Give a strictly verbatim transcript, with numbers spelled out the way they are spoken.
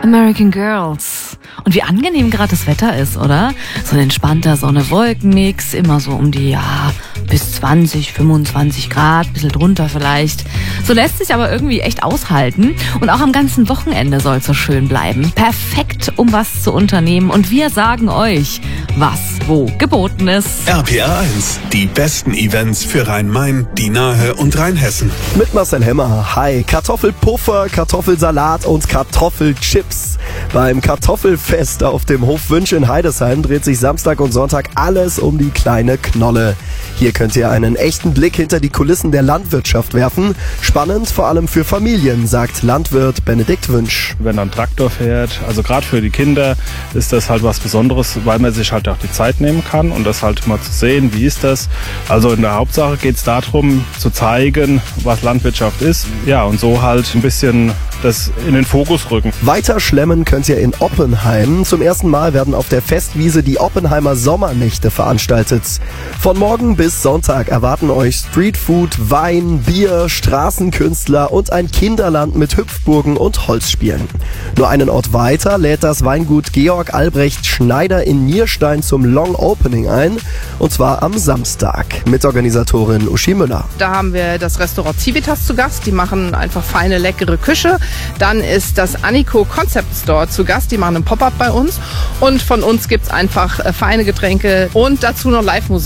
American Girls. Und wie angenehm gerade das Wetter ist, oder? So ein entspannter Sonne-Wolken-Mix, immer so um die, ja, bis zwanzig, fünfundzwanzig Grad, bisschen drunter vielleicht. So lässt sich aber irgendwie echt aushalten. Und auch am ganzen Wochenende soll es so schön bleiben. Perfekt, um was zu unternehmen. Und wir sagen euch, was wo geboten ist. R P R eins, die besten Events für Rhein-Main, die Nahe und Rheinhessen. Mit Marcel Hemmer. Hi. Kartoffelpuffer, Kartoffelsalat und Kartoffelchips. Beim Kartoffelfest auf dem Hof Wünsch in Heidesheim dreht sich Samstag und Sonntag alles um die kleine Knolle. Hier könnt ihr einen echten Blick hinter die Kulissen der Landwirtschaft werfen. Spannend, vor allem für Familien, sagt Landwirt Benedikt Wünsch. Wenn ein Traktor fährt, also gerade für die Kinder ist das halt was Besonderes, weil man sich halt auch die Zeit nehmen kann und das halt mal zu sehen, wie ist das. Also in der Hauptsache geht es darum, zu zeigen, was Landwirtschaft ist. Ja, und so halt ein bisschen das in den Fokus rücken. Weiter schlemmen könnt ihr in Oppenheim. Zum ersten Mal werden auf der Festwiese die Oppenheimer Sommernächte veranstaltet. Von morgen bis Sonntag erwarten euch Streetfood, Wein, Bier, Straßenkünstler und ein Kinderland mit Hüpfburgen und Holzspielen. Nur einen Ort weiter lädt das Weingut Georg Albrecht Schneider in Nierstein zum Long Opening ein, und zwar am Samstag. Mitorganisatorin Uschi Müller. Da haben wir das Restaurant Civitas zu Gast, die machen einfach feine, leckere Küche. Dann ist das Aniko Concept Store zu Gast, die machen einen Pop-Up bei uns und von uns gibt's einfach feine Getränke und dazu noch Live-Musik.